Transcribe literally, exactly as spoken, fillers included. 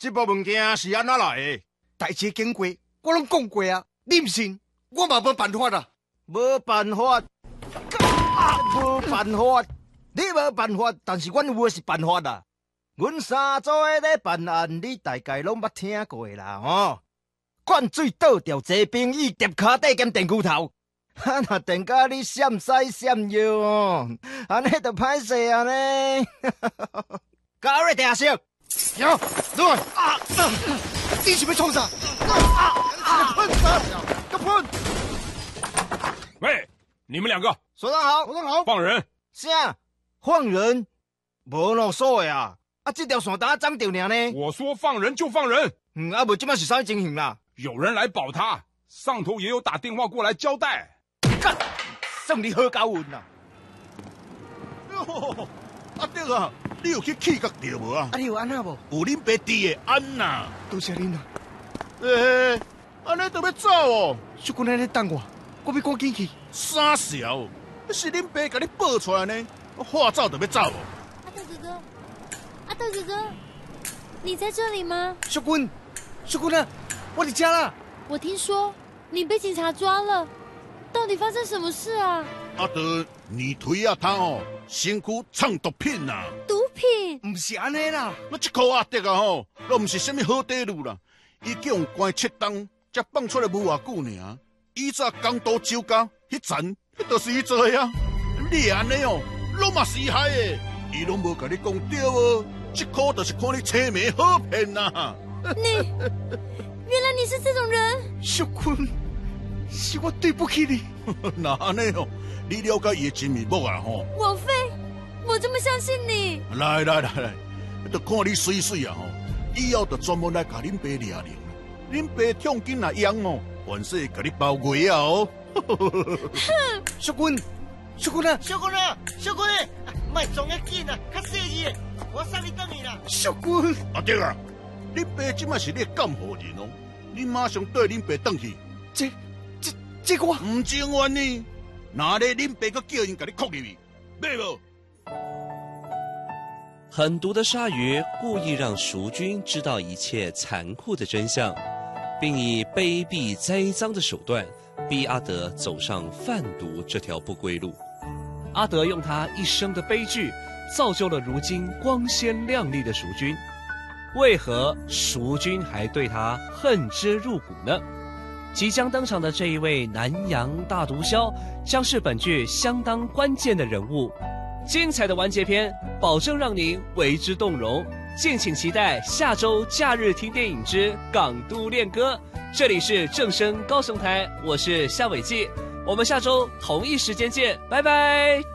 这部物件是安怎来的？ 代志经过，我拢讲过啊，你唔信，我嘛无办法啦。 无办法，啊，无办法，你无办法，但是阮有的是办法啦。阮三组的咧办案，你大概拢捌听过啦，吼。灌水倒掉坐冰椅，叠骹底兼电锯头，哈，若电甲你闪西闪腰哦，安尼就歹势啊呢。高瑞定色， 有，对，啊，你是要创啥？啊，喷啥？个喷！ 喂，你们两个， 所长好， 所长好， 放人！ 啥？放人？无咯，所的啊，啊，这条线单斩掉尔呢。 我说放人就放人。 嗯，啊，无即摆是啥情形啦？ 有人来保他，上头也有打电话过来交代。 干，算你好高运啦！ 哟，阿德啊，你有去气角着无啊？ 啊，你有安那无？ 有恁爸弟的安呐。 多谢恁啊！ 诶，安尼就要走哦？ 小君在咧等我，我要赶紧去。 傻小，是恁爸甲你报出来呢，话走就要走哦。 阿德哥哥，阿德哥哥，你在这里吗？ 小君，小君啊，我伫家啦。 我听说你被警察抓了，到底发生什么事啊？ 阿德，你推啊他哦，身躯藏毒品呐、啊。 毒品？ 唔是安尼啦， 我这颗阿德啊吼，都唔是什么好地路啦，伊叫人关七档，才放出来无偌久尔。以早港岛酒家迄层，迄都是伊做的啊。你安尼哦，拢嘛是害的，伊拢无甲你讲对哦。这颗就是看你青梅好骗呐。 你，原来你是这种人。 小君，是我对不起你。 那安尼哦，你了解伊的真面目啊吼。 王妃，我这么相信你。 来来来来，就看你水水啊吼，以后就专门来甲恁爸掠灵。恁爸痛紧来养哦，凡事甲你包围啊哦。 小君，小君啊， 小君啊，小君，莫撞遐紧啊，较细意的，我送你转去啦。 小君， 阿德啊，恁爸即摆是你监护人哦，你马上带恁爸转去。 这、这、这个我唔情愿呢，哪里恁爸搁叫人甲你扣入去，买无？ 狠毒的鲨鱼故意让淑君知道一切残酷的真相，并以卑鄙栽赃的手段逼阿德走上贩毒这条不归路。 阿德用他一生的悲剧，造就了如今光鲜亮丽的淑君。为何淑君还对他恨之入骨呢？即将登场的这一位南洋大毒枭，将是本剧相当关键的人物。精彩的完结篇，保证让您为之动容。敬请期待下周假日听电影之港都恋歌。这里是正声高雄台，我是夏伟记，我们下周同一时间见，拜拜。